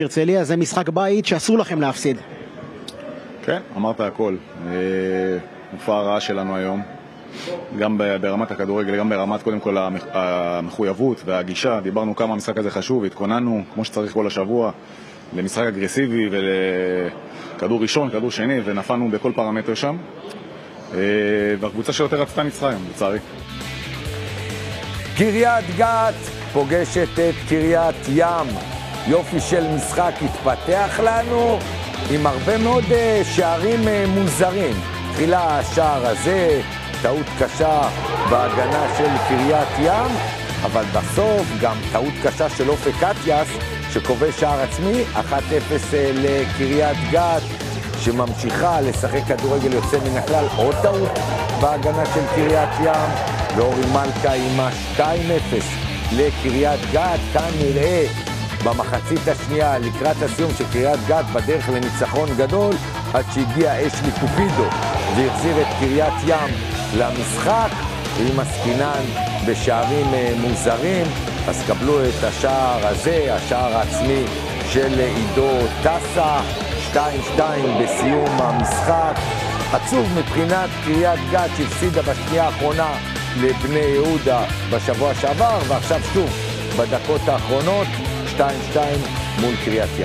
הרצליה זה משחק בית שאסור לכם להפסיד. כן, אמרת הכל. מופע הרעה שלנו היום, גם ברמת הכדורגל, גם ברמת קודם כל המחויבות והגישה. דיברנו כמה המשחק הזה חשוב, התכוננו כמו שצריך כל השבוע למשחק אגרסיבי ולכדור ראשון, כדור שני, ונפלנו בכל פרמטר שם, והקבוצה שיותר רצתה ניצחה היום, לצערי. קריית גת פוגשת את קריית ים. יופי של משחק התפתח לנו עם הרבה מאוד שערים מוזרים. תחילה השער הזה, טעות קשה בהגנה של קריית ים, אבל בסוף גם טעות קשה של אופק אטיאס שכובש שער עצמי. 1-0 לקריית גת שממשיכה לשחק כדורגל יוצא מן הכלל. עוד טעות בהגנה של קריית ים, ואורי מלכה עם 2-0 לקריית גת. כאן נראה במחצית השנייה לקראת הסיום שקריית גת בדרך לניצחון גדול, עד שהגיע אשלי קופידו והחזיר את קריית ים למשחק. ועם עסקינן בשערים מוזרים, אז קבלו את השער הזה, השער העצמי של עידו טסה. 2-2 בסיום המשחק. עצוב מבחינת קריית גת שהפסידה בשנייה האחרונה לבני יהודה בשבוע שעבר, ועכשיו שוב בדקות האחרונות 2-2 מול קריית ים.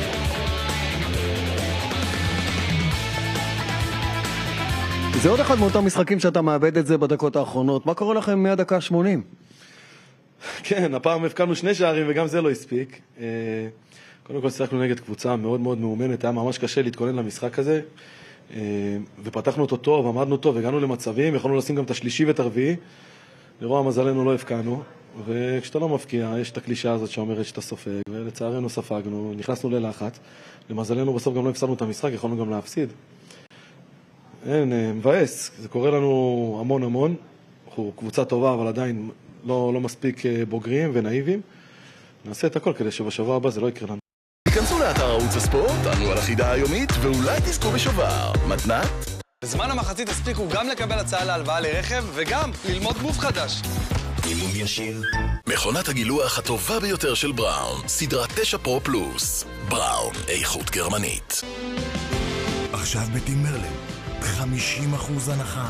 זה עוד אחד מאותם משחקים שאתה מאבד את זה בדקות האחרונות. מה קורה לכם מהדקה 80? כן, הפעם הפקענו 2 שערים וגם זה לא הספיק. קודם כל שיחקנו נגד קבוצה מאוד מאוד מאומנת, היה ממש קשה להתכונן למשחק הזה, ופתחנו אותו טוב, עמדנו טוב, הגענו למצבים, יכולנו לשים גם את השלישי ואת הרביעי. לרוע מזלנו לא הפקענו, וכשאתה לא מפקיע, יש את הקלישה הזאת שאומרת שאתה סופג, ולצערנו ספגנו, נכנסנו ללחץ. למזלנו בסוף גם לא הפסדנו את המשחק, יכולנו גם להפסיד. אין, מבאס, זה קורה לנו המון. אנחנו קבוצה טובה, אבל עדיין לא מספיק בוגרים ונאיבים. נעשה את הכל כדי שבשבוע הבא זה לא יקרה לנו. כנסו לאתר ערוץ הספורט, ענו על החידה היומית, ואולי תזכו בשובר. מתנת? בזמן המחצית הספיקו גם לקבל הצעה להלוואה לרכב, וגם ללמוד גוף חדש. אימון ישיר. מכונת הגילוח הטובה ביותר של בראון, סדרה 9 פרו פלוס. בראון, איכות גרמנית. עכשיו בטימברלן, 50% הנחה.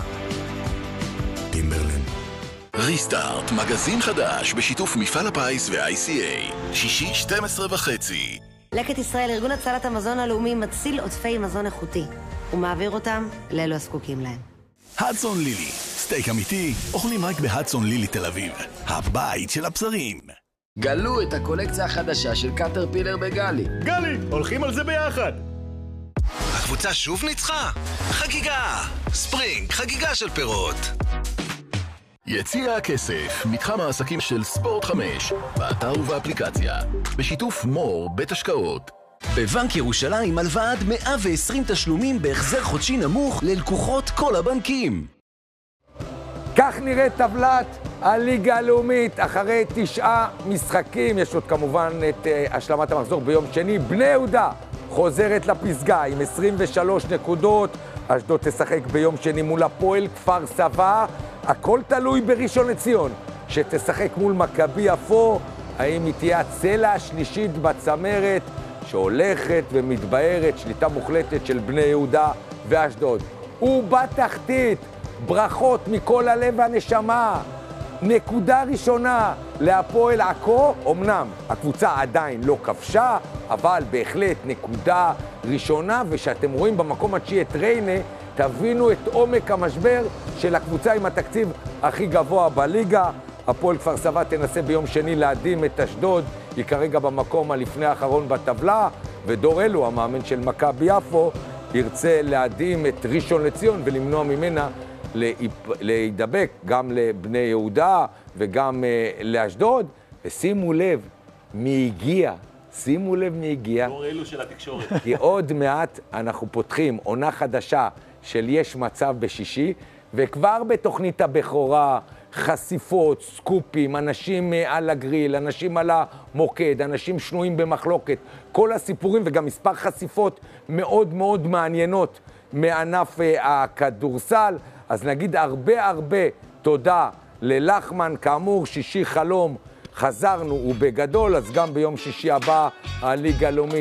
טימברלן. ריסטארט, מגזין חדש בשיתוף מפעל הפיס ו-ICA. שישי 12:30. לקט ישראל, ארגון הצלת המזון הלאומי, מציל עודפי מזון איכותי ומעביר אותם לאלו הזקוקים להם. הדסון לילי, סטייק אמיתי, אוכלים רק בהדסון לילי תל אביב, הבית של הבשרים. גלו את הקולקציה החדשה של קטרפילר בגלי. גלי, הולכים על זה ביחד. הקבוצה שוב ניצחה? חגיגה! ספרינג, חגיגה של פירות. יציע הכסף, מתחם העסקים של ספורט 5, באתר ובאפליקציה, בשיתוף מור בית השקעות. בבנק ירושלים הלוואה עד 120 תשלומים בהחזר חודשי נמוך ללקוחות כל הבנקים. כך נראית טבלת הליגה הלאומית אחרי 9 משחקים. יש עוד כמובן את השלמת המחזור ביום שני. בני יהודה חוזרת לפסגה עם 23 נקודות. אשדוד תשחק ביום שני מול הפועל כפר סבא. הכל תלוי בראשון לציון שתשחק מול מכבי יפו. האם היא תהיה הצלע השלישית בצמרת שהולכת ומתבהרת, שליטה מוחלטת של בני יהודה ואשדוד. ובתחתית, ברכות מכל הלב והנשמה. נקודה ראשונה להפועל עכו. אמנם הקבוצה עדיין לא כבשה, אבל בהחלט נקודה ראשונה, ושאתם רואים במקום התשיעי את ריינה, תבינו את עומק המשבר של הקבוצה עם התקציב הכי גבוה בליגה. הפועל כפר סבא תנסה ביום שני להדים את אשדוד, היא כרגע במקום הלפני האחרון בטבלה, ודור אלו, המאמן של מכבי יפו, ירצה להדים את ראשון לציון ולמנוע ממנה להידבק גם לבני יהודה וגם לאשדוד. ושימו לב מי הגיע, שימו לב מי הגיע. דור אלו של התקשורת. כי עוד מעט אנחנו פותחים עונה חדשה של יש מצב בשישי, וכבר בתוכנית הבכורה, חשיפות, סקופים, אנשים על הגריל, אנשים על המוקד, אנשים שנויים במחלוקת, כל הסיפורים וגם מספר חשיפות מאוד מאוד מעניינות מענף הכדורסל. אז נגיד הרבה תודה ללחמן, כאמור שישי חלום חזרנו ובגדול, אז גם ביום שישי הבא הליגה הלאומית